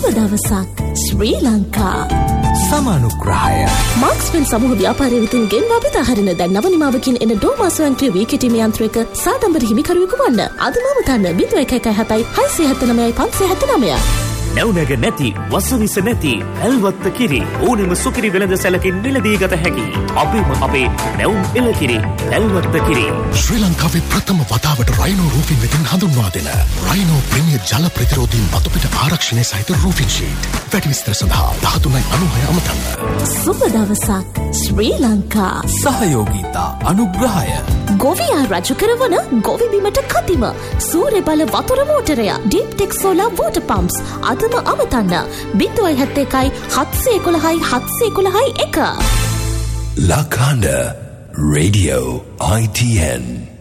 සුබ දවසක් ශ්‍රී ලංකා. සමානුග්‍රහය මාක්ස්වෙල් සමූහ ව්‍යාපාරය වෙතින් ගෙන්වා බෙදාහරින දැන් නව නිමාවකින් එන ඩෝමා ස්වයංක්‍රීය වී කෙටීමේ යන්ත්‍රයක සාදම්බර හිමිකරුවෙකු වන්න. අදම වතන්න 0117 679 579. නැවුනග නැති වසවිස නැති ඇල්වත්ත කිරි ඕනෙම සුකිරි වෙළඳ සැලකින් මිලදී ගත හැකි. අපේම අපේ නැවුම් එළකිරි ඇල්වත්ත කිරි. ශ්‍රී ලංකාවේ ප්‍රථම වතාවට රයිනෝ රූෆින් වෙතින් හඳුන්වා දෙන රයිනෝ ප්‍රීමියර් ජල ප්‍රතිරෝධී මතුපිට ආරක්ෂණය සහිත රූෆින් ෂීට්. වැඩි විස්තර සඳහා 1396 අමතන්න. සුබ දවසක් ශ්‍රී ලංකා. සහයෝගීතා අනුග්‍රහය ගොවියා රජු කරවන ගොවි බිමට කතිම සූර්ය බල වතුර මෝටරය ඩීප් ටෙක් සෝලාර් වෝටර් පම්ප්ස් අදම අමතන්න 071 711 711 1. Lakanda Radio ITN